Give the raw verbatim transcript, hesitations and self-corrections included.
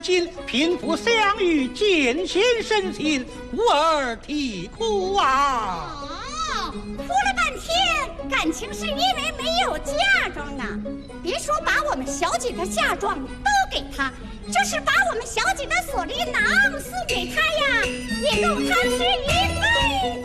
今贫富相遇，见贤生情，故而啼哭啊！ 哦，哭了半天，感情是因为没有嫁妆啊！别说把我们小姐的嫁妆都给他，就是把我们小姐的锁麟囊送给他呀，也够他吃一辈子。